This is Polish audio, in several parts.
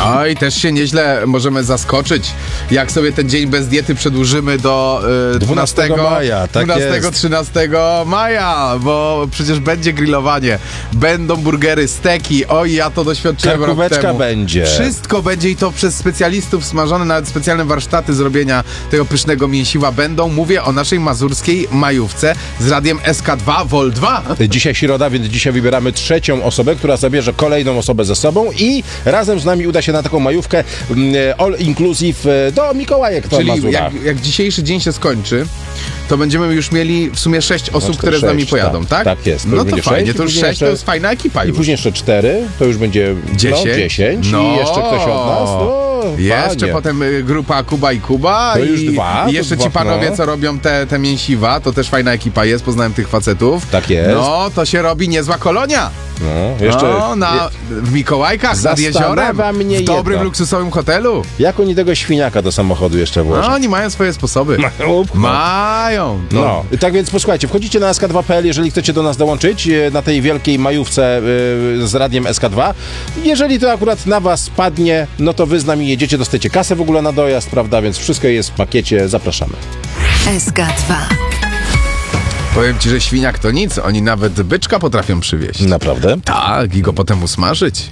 Oj, też się nieźle możemy zaskoczyć, jak sobie ten dzień bez diety przedłużymy do 12 maja, tak 12-13 maja, bo przecież będzie grillowanie, będą burgery, steki, oj, ja to doświadczyłem rok Karkóweczka temu. będzie. Wszystko będzie i to przez specjalistów smażone, nawet specjalne warsztaty zrobienia tego pysznego mięsiwa będą. Mówię o naszej mazurskiej majówce z radiem SK2 Vol 2. Dzisiaj środa, więc dzisiaj wybieramy trzecią osobę, która zabierze kolejną osobę ze sobą i razem z nami uda się na taką majówkę all inclusive do Mikołajek. Czyli jak dzisiejszy dzień się skończy, to będziemy już mieli w sumie 6 osób, które z nami pojadą, tak? Tak jest. No to fajnie, sześć, to już 6 to jest fajna ekipa I już. później jeszcze 4, to już będzie 10 No. i jeszcze ktoś od nas. No, jeszcze fajnie. potem grupa Kuba i Kuba. To już dwa, I jeszcze to ci dwa, panowie, no. co robią te mięsiwa, to też fajna ekipa jest, poznałem tych facetów. Tak jest. No, to się robi niezła kolonia. No, jeszcze W Mikołajkach, nad jeziorem, Zastanawia mnie w dobrym, jedno. luksusowym hotelu. Jak oni tego świniaka do samochodu jeszcze włożą? No, oni mają swoje sposoby. Mają. No, tak więc posłuchajcie, wchodzicie na SK2.pl, jeżeli chcecie do nas dołączyć na tej wielkiej majówce z radiem SK2. Jeżeli to akurat na was padnie, no to wy z nami jedziecie, dostajecie kasę w ogóle na dojazd, prawda, więc wszystko jest w pakiecie, zapraszamy. SK2. Powiem ci, że świniak to nic, oni nawet byczka potrafią przywieźć. Naprawdę? Tak, i go potem usmażyć.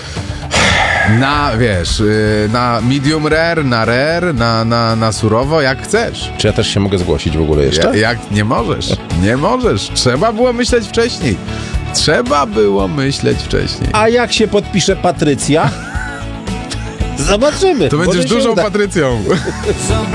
Na medium rare, na surowo, jak chcesz. Czy ja też się mogę zgłosić w ogóle jeszcze? Jak nie możesz. Trzeba było myśleć wcześniej. A jak się podpisze Patrycja? Zobaczymy. To Może będziesz się dużą uda. Patrycją.